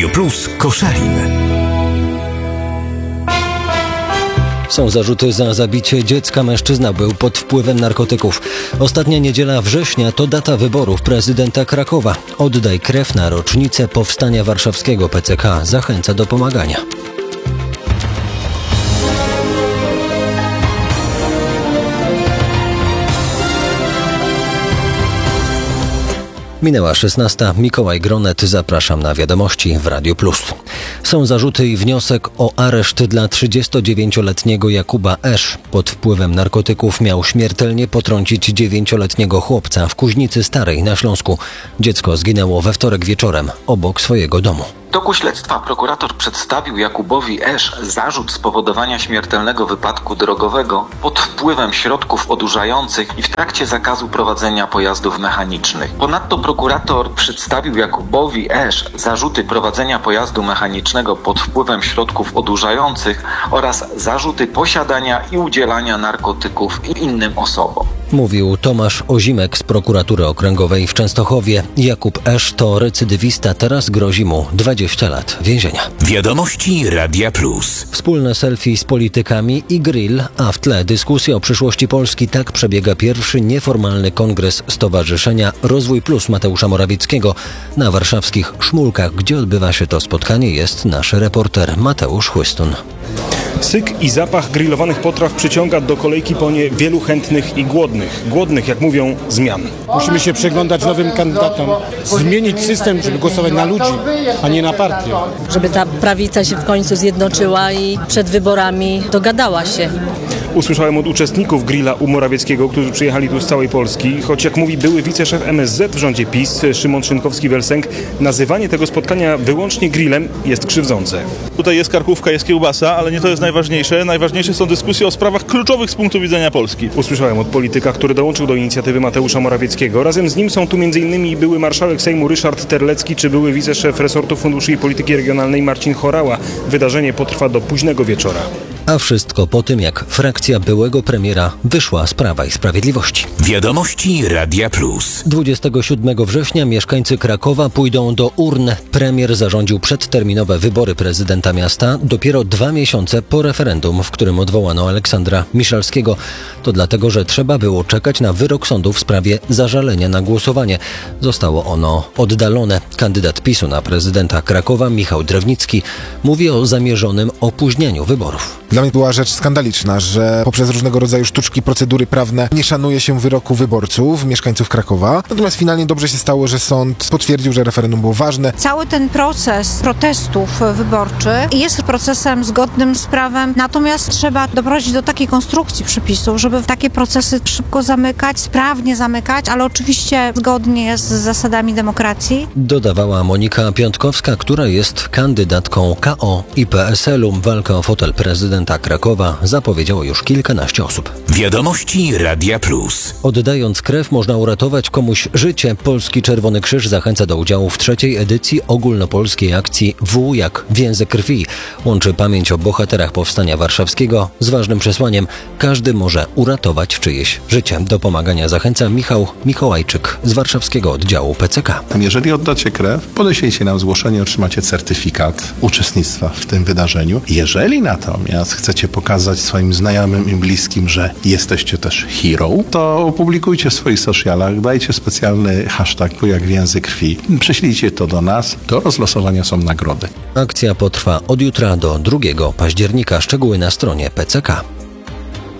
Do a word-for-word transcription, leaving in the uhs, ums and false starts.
Radio Plus Koszalin. Są zarzuty za zabicie dziecka. Mężczyzna był pod wpływem narkotyków. Ostatnia niedziela września to data wyborów prezydenta Krakowa. Oddaj krew na rocznicę powstania warszawskiego. P C K zachęca do pomagania. Minęła szesnasta. Mikołaj Gronet. Zapraszam na wiadomości w Radiu Plus. Są zarzuty i wniosek o areszt dla trzydziestodziewięcioletniego Jakuba Esz. Pod wpływem narkotyków miał śmiertelnie potrącić dziewięcioletniego chłopca w Kuźnicy Starej na Śląsku. Dziecko zginęło we wtorek wieczorem obok swojego domu. W toku śledztwa prokurator przedstawił Jakubowi Esz zarzut spowodowania śmiertelnego wypadku drogowego pod wpływem środków odurzających i w trakcie zakazu prowadzenia pojazdów mechanicznych. Ponadto prokurator przedstawił Jakubowi Esz zarzuty prowadzenia pojazdu mechanicznego pod wpływem środków odurzających oraz zarzuty posiadania i udzielania narkotyków innym osobom. Mówił Tomasz Ozimek z prokuratury okręgowej w Częstochowie. Jakub Esz to recydywista, teraz grozi mu dwadzieścia lat więzienia. Wiadomości Radia Plus. Wspólne selfie z politykami i grill, a w tle dyskusja o przyszłości Polski. Tak przebiega pierwszy nieformalny kongres Stowarzyszenia Rozwój Plus Mateusza Morawieckiego. Na warszawskich Szmulkach, gdzie odbywa się to spotkanie, jest nasz reporter Mateusz Chłystun. Syk i zapach grillowanych potraw przyciąga do kolejki po nie wielu chętnych i głodnych. Głodnych, jak mówią, zmian. Musimy się przyglądać nowym kandydatom, zmienić system, żeby głosować na ludzi, a nie na partię. Żeby ta prawica się w końcu zjednoczyła i przed wyborami dogadała się. Usłyszałem od uczestników grilla u Morawieckiego, którzy przyjechali tu z całej Polski, choć jak mówi były wiceszef M S Z w rządzie PiS, Szymon Szynkowski-Welsenk, nazywanie tego spotkania wyłącznie grillem jest krzywdzące. Tutaj jest karkówka, jest kiełbasa, ale nie to jest najważniejsze. Najważniejsze są dyskusje o sprawach kluczowych z punktu widzenia Polski. Usłyszałem od polityka, który dołączył do inicjatywy Mateusza Morawieckiego. Razem z nim są tu m.in. były marszałek Sejmu Ryszard Terlecki czy były wiceszef resortu funduszy i polityki regionalnej Marcin Horała. Wydarzenie potrwa do późnego wieczora. A wszystko po tym, jak frakcja byłego premiera wyszła z Prawa i Sprawiedliwości. Wiadomości Radia Plus. dwudziestego siódmego września mieszkańcy Krakowa pójdą do urn. Premier zarządził przedterminowe wybory prezydenta miasta dopiero dwa miesiące po referendum, w którym odwołano Aleksandra Miszalskiego. To dlatego, że trzeba było czekać na wyrok sądu w sprawie zażalenia na głosowanie. Zostało ono oddalone. Kandydat PiSu na prezydenta Krakowa, Michał Drewnicki, mówi o zamierzonym opóźnieniu wyborów. Dla mnie była rzecz skandaliczna, że poprzez różnego rodzaju sztuczki, procedury prawne nie szanuje się wyroku wyborców, mieszkańców Krakowa. Natomiast finalnie dobrze się stało, że sąd potwierdził, że referendum było ważne. Cały ten proces protestów wyborczych jest procesem zgodnym z prawem, natomiast trzeba doprowadzić do takiej konstrukcji przepisów, żeby takie procesy szybko zamykać, sprawnie zamykać, ale oczywiście zgodnie z zasadami demokracji. Dodawała Monika Piątkowska, która jest kandydatką K O i P S L-u. Walkę o fotel prezydenta Krakowa zapowiedziało już kilkanaście osób. Wiadomości Radia Plus. Oddając krew można uratować komuś życie. Polski Czerwony Krzyż zachęca do udziału w trzeciej edycji ogólnopolskiej akcji W jak Więzy Krwi. Łączy pamięć o bohaterach powstania warszawskiego z ważnym przesłaniem: każdy może uratować czyjeś życie. Do pomagania zachęca Michał Mikołajczyk z warszawskiego oddziału P C K. Jeżeli oddacie krew, podejdziecie nam zgłoszenie, otrzymacie certyfikat uczestnictwa w tym wydarzeniu. Jeżeli natomiast chcecie pokazać swoim znajomym i bliskim, że jesteście też hero, to opublikujcie w swoich socialach, dajcie specjalny hashtag W jak Więzy Krwi. Prześlijcie to do nas, do rozlosowania są nagrody. Akcja potrwa od jutra do drugiego października. Szczegóły na stronie P C K.